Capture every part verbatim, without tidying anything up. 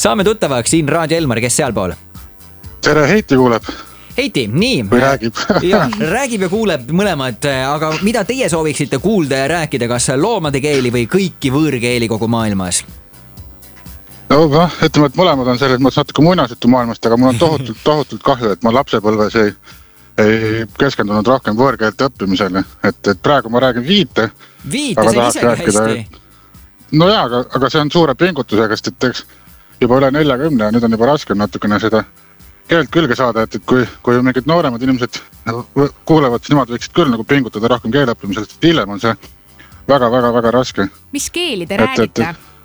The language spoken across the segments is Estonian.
Saame tuttavaks siin Raadio Elmar, kes sealpool? Tere, Heiti kuuleb. Heiti, nii. Või räägib. ja, räägib ja kuuleb mõlemad, aga mida teie sooviksite kuulda ja rääkida, kas loomade keeli või kõiki võõrkeeli kogu maailmas? No, ütleme, et mõlemad on selles mõttes natuke muinasjutu maailmast, aga mul on tohutult, tohutult kahju, et ma lapsepõlves ei, ei keskendunud rohkem võõrkeelte õppimisele. Et, et praegu ma räägin viite. Viite, see on isegi hästi. No jaa, aga, aga see on suure pingutusega, sest et eks juba üle neljakümne ja nüüd on juba raske natukene seda keelt külge saada, et, et kui, kui mingid nooremad inimesed kuulevad, siis nemad võiksid küll nagu pingutada rohkem keele õppimisel, sest hiljem on see väga, väga, väga raske. Mis keeli te räägite?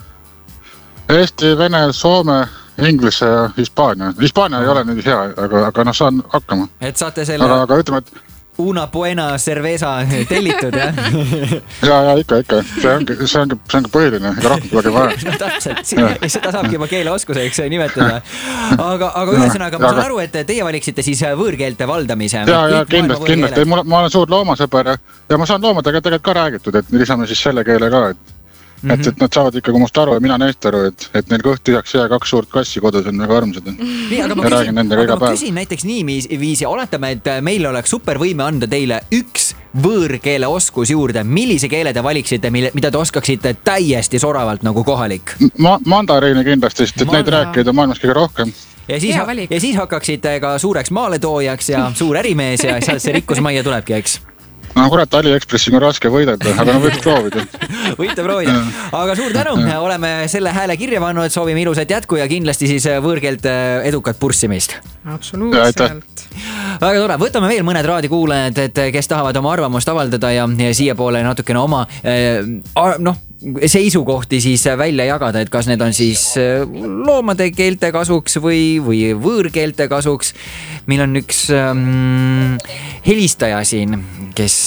Eesti, vene, soome, inglise ja hispaania. Hispaania ei ole nüüd hea, aga, aga noh, saan hakkama. Et saate selle aga, aga ütleme, et una buena cerveza tellitud, jah? ja, ja ikka, ikka. See ongi, see ongi, see ongi põhiline, ega rohkem tulegi vaja. No täpselt, seda saabki juba keeleoskuseks nimetada. Aga, aga ühesõnaga, ma saan aru, et teie valiksite siis võõrkeelte valdamise. Ja, ja kindlasti, kindlasti. Ma, ma olen suur loomasõber ja, ja ma saan loomadega tegelikult ka räägitud, et lisame siis selle keele ka, et Mm-hmm. Et, et nad saavad ikka must aru ja mina neist aru, et, et neil kõht tühjaks jää kaks suurt kassi kodus on väga armsad. Nii, aga ma küsin, aga ma küsin näiteks nii viisi, oletame, et meil oleks supervõime anda teile üks võõrkeele oskus juurde. Millise keele te valiksite, mida te oskaksite täiesti soravalt nagu kohalik? Ma, mandariini kindlasti, sest et neid rääkida on maailmas kõige rohkem. Ja siis, ja siis hakkaksite ka suureks maaletoojaks ja suur ärimees ja sealt see rikkus majja tulebki, eks? No kurat, AliExpressi on raske võidelda, aga no võiks proovida. Võite proovida. Aga suur tänu, oleme selle hääle kirja pannud, soovime ilusat jätku ja kindlasti siis võõrkeelt edukat purssimist. Absoluutselt. Väga tore, võtame veel mõned raadikuulajad, et kes tahavad oma arvamust avaldada ja, ja siia poole natukene oma noh, seisukohti siis välja jagada, et kas need on siis loomade keelte kasuks või, või võõrkeelte kasuks. Meil on üks ähm, helistaja siin, kes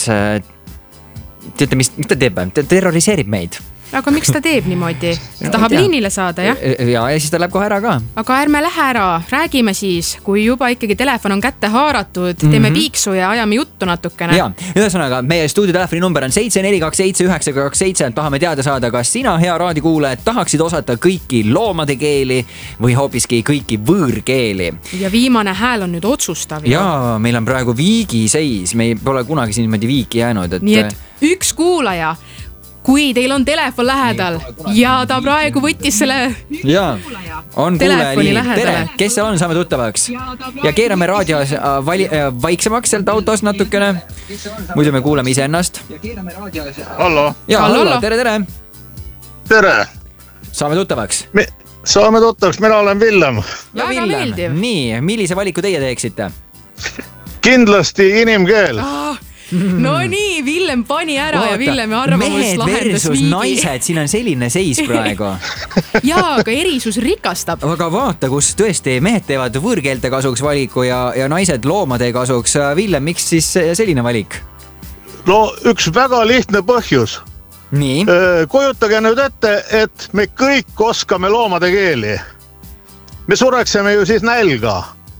teate, mis, mis ta teeb? Ta terroriseerib meid. Aga miks ta teeb niimoodi? Ta tahab liinile saada, jah? Ja, ja siis ta läheb kohe ära ka. Aga ärme lähe ära, räägime siis, kui juba ikkagi telefon on kätte haaratud, teeme mm-hmm. piiksu ja ajame juttu natukene. Ja, ühesõnaga, meie stuudiotelefoni number on seitse neli kaks seitse üheksa kaks seitse, tahame teada saada, kas sina, hea raadikuulaja, tahaksid osata kõiki loomade keeli või hoopiski kõiki võõrkeeli. Ja viimane hääl on nüüd otsustav. Ja, meil on praegu viigi seis, me ei pole kunagi siin niimoodi viiki jäänud. Et... Nii et üks kuulaja, kui teil on telefon lähedal ja ta praegu võttis selle ja, on telefoni lähedale. Tere, kes seal on, saame tuttavaks. Ja keerame raadio vali, vaiksemaks sealt autos natukene. Muidu me kuuleme ise ennast. Hallo. Ja, hallo, hallo. Tere, tere. Tere. Saame tuttavaks. Me, saame tuttavaks, mina olen Villem. Ja, Villem. Nii, millise valiku teie teeksite? Kindlasti inimkeel. Ah. No nii, Villem pani ära Vaata, ja Villemi arvamus lahendas viigi. Naised, siin on selline seis praegu. Jaa, aga erisus rikastab. Aga vaata, kus tõesti mehed teevad võõrkeelte kasuks valiku ja, ja naised loomade kasuks. Villem, miks siis selline valik? No üks väga lihtne põhjus. Nii? Kujutage nüüd ette, et me kõik oskame loomade keeli. Me sureksime ju siis nälga.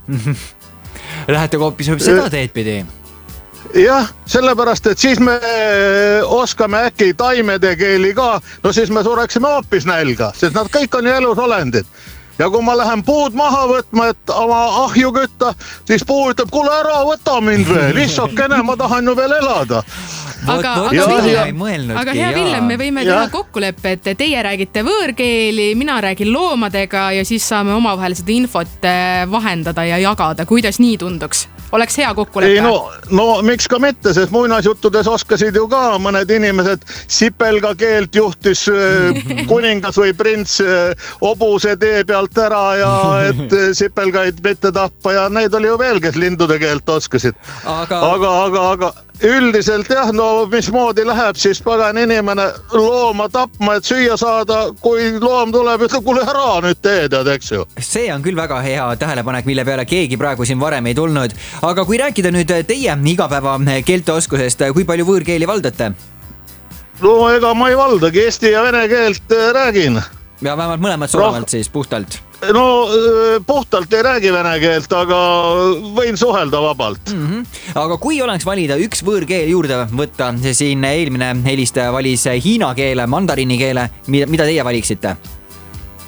Lähete hoopis seda teed pidi? Jah, sellepärast, et siis me oskame äkki taimede keeli ka, no siis me sureksime hoopis nälga, sest nad kõik on ju elus olendid. Ja kui ma lähen puud maha võtma, et oma ahju kütta, siis puu ütleb, kuule ära, võta mind veel, issakene, ma tahan ju veel elada. Aga, aga, Villem, aga hea Villem, me võime teha kokkuleppe, et teie räägite võõrkeeli, mina räägin loomadega ja siis saame omavahel seda infot vahendada ja jagada. Kuidas nii tunduks? Oleks hea kokkuleppe? Ei, no, no miks ka mitte, sest muinasjuttudes oskasid ju ka mõned inimesed sipelga keelt juhtis kuningas või prints obuse tee pealt ära ja et sipelgaid mitte tappa ja neid oli ju veel, kes lindude keelt oskasid. Aga, aga, aga, aga üldiselt jah, no mismoodi läheb siis pagan inimene looma tapma, et süüa saada, kui loom tuleb, ütleb, kuule ära nüüd teedad, eks ju. See on küll väga hea tähelepanek, mille peale keegi praegu siin varem ei tulnud. Aga kui rääkida nüüd teie igapäeva keelteoskusest, kui palju võõrkeeli valdate? No ega ma ei valdagi, eesti ja vene keelt räägin. Ja vähemalt mõlemad soravalt siis, puhtalt? No puhtalt ei räägi vene keelt, aga võin suhelda vabalt. Mm-hmm. Aga kui oleks valida üks võõrkeel juurde võtta, siin eelmine helistaja valis hiina keele, mandariini keele, mida teie valiksite?